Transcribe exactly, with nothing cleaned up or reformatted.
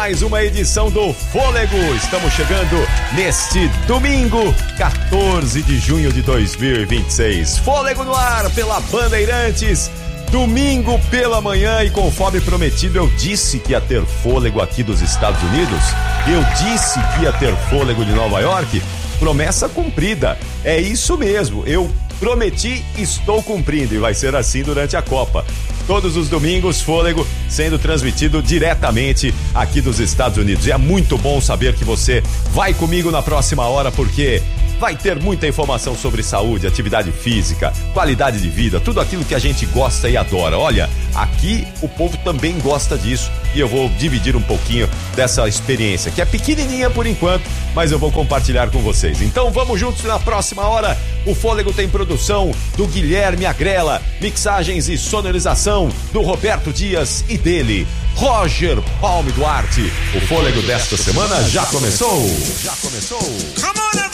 mais uma edição do Fôlego. Estamos chegando neste domingo, quatorze de junho de dois mil e vinte e seis. Fôlego no ar pela Bandeirantes. Domingo pela manhã, e conforme prometido, eu disse que ia ter fôlego aqui dos Estados Unidos. Eu disse que ia ter fôlego de Nova York. Promessa cumprida. É isso mesmo. Eu prometi, estou cumprindo, e vai ser assim durante a Copa. Todos os domingos, Fôlego sendo transmitido diretamente aqui dos Estados Unidos. E é muito bom saber que você vai comigo na próxima hora, porque vai ter muita informação sobre saúde, atividade física, qualidade de vida, tudo aquilo que a gente gosta e adora. Olha, aqui o povo também gosta disso, e eu vou dividir um pouquinho dessa experiência, que é pequenininha por enquanto, mas eu vou compartilhar com vocês. Então vamos juntos na próxima hora. O Fôlego tem produção do Guilherme Agrela, mixagens e sonorização do Roberto Dias e dele, Roger Palme Duarte. O Fôlego desta semana já começou. Já começou. Come on,